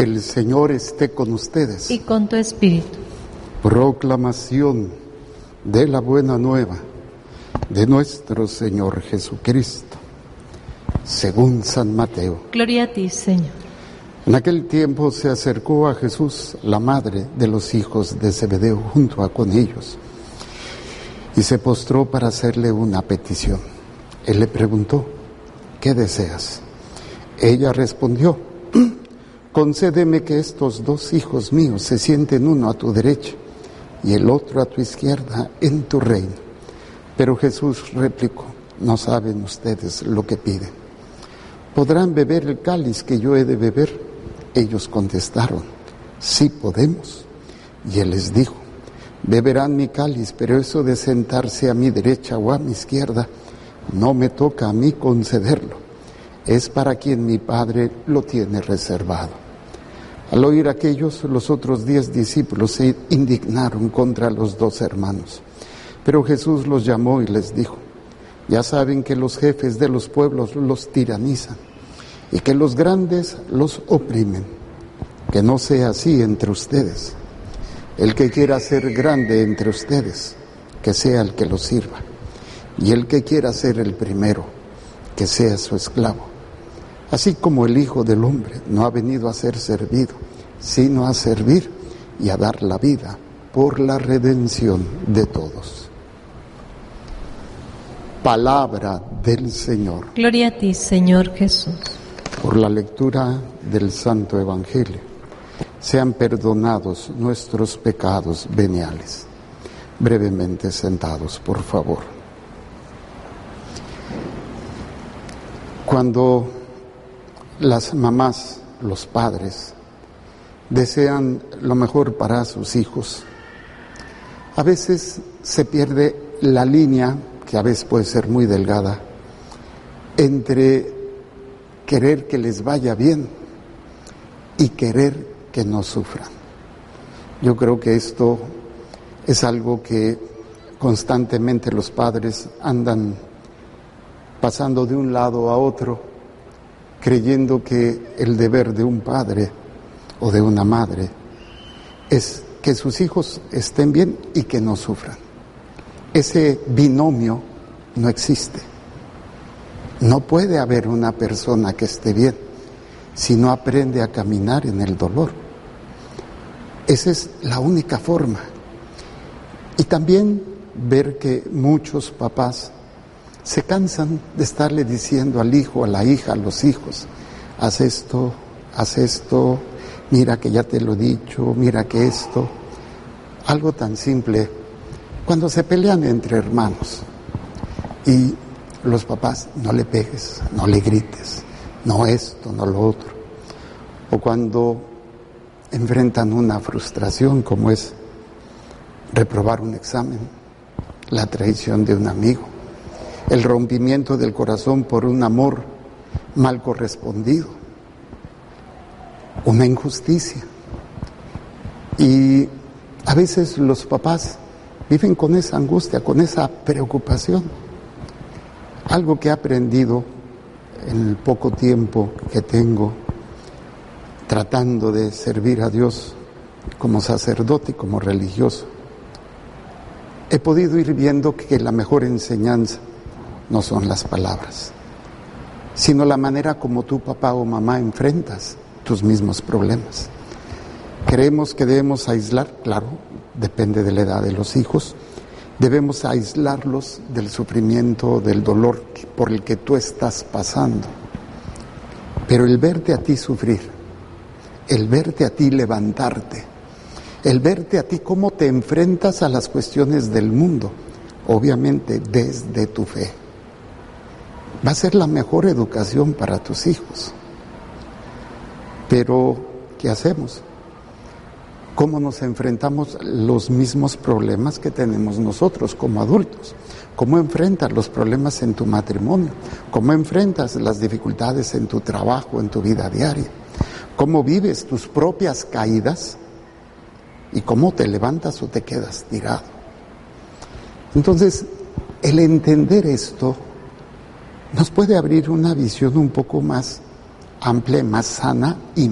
El Señor esté con ustedes. Y con tu espíritu. Proclamación de la buena nueva de nuestro Señor Jesucristo, según San Mateo. Gloria a ti, Señor. En aquel tiempo se acercó a Jesús la madre de los hijos de Zebedeo junto con ellos y se postró para hacerle una petición. Él le preguntó: ¿qué deseas? Ella respondió: concédeme que estos dos hijos míos se sienten uno a tu derecha y el otro a tu izquierda en tu reino. Pero Jesús replicó: no saben ustedes lo que piden. ¿Podrán beber el cáliz que yo he de beber? Ellos contestaron: sí podemos. Y él les dijo: beberán mi cáliz, pero eso de sentarse a mi derecha o a mi izquierda no me toca a mí concederlo. Es para quien mi Padre lo tiene reservado. Al oír aquellos, los otros 10 discípulos se indignaron contra los 2 hermanos. Pero Jesús los llamó y les dijo: ya saben que los jefes de los pueblos los tiranizan y que los grandes los oprimen. Que no sea así entre ustedes. El que quiera ser grande entre ustedes, que sea el que los sirva. Y el que quiera ser el primero, que sea su esclavo. Así como el Hijo del Hombre no ha venido a ser servido, sino a servir y a dar la vida por la redención de todos. Palabra del Señor. Gloria a ti, Señor Jesús. Por la lectura del Santo Evangelio, sean perdonados nuestros pecados veniales. Brevemente sentados, por favor. Cuando las mamás, los padres, desean lo mejor para sus hijos, a veces se pierde la línea, que a veces puede ser muy delgada, entre querer que les vaya bien y querer que no sufran. Yo creo que esto es algo que constantemente los padres andan pasando de un lado a otro, creyendo que el deber de un padre o de una madre es que sus hijos estén bien y que no sufran. Ese binomio no existe. No puede haber una persona que esté bien si no aprende a caminar en el dolor. Esa es la única forma. Y también ver que muchos papás se cansan de estarle diciendo al hijo, a la hija, a los hijos: haz esto, mira que ya te lo he dicho, mira que esto. Algo tan simple, cuando se pelean entre hermanos y los papás: no le pegues, no le grites, no esto, no lo otro. O cuando enfrentan una frustración como es reprobar un examen, la traición de un amigo, el rompimiento del corazón por un amor mal correspondido, una injusticia. Y a veces los papás viven con esa angustia, con esa preocupación. Algo que he aprendido en el poco tiempo que tengo tratando de servir a Dios como sacerdote y como religioso, he podido ir viendo que la mejor enseñanza no son las palabras, sino la manera como tú, papá o mamá, enfrentas tus mismos problemas. Creemos que debemos aislar, claro, depende de la edad de los hijos, debemos aislarlos del sufrimiento, del dolor por el que tú estás pasando. Pero el verte a ti sufrir, el verte a ti levantarte, el verte a ti cómo te enfrentas a las cuestiones del mundo, obviamente desde tu fe, va a ser la mejor educación para tus hijos. Pero, ¿qué hacemos? ¿Cómo nos enfrentamos los mismos problemas que tenemos nosotros como adultos? ¿Cómo enfrentas los problemas en tu matrimonio? ¿Cómo enfrentas las dificultades en tu trabajo, en tu vida diaria? ¿Cómo vives tus propias caídas? ¿Y cómo te levantas o te quedas tirado? Entonces, el entender esto nos puede abrir una visión un poco más amplia, más sana y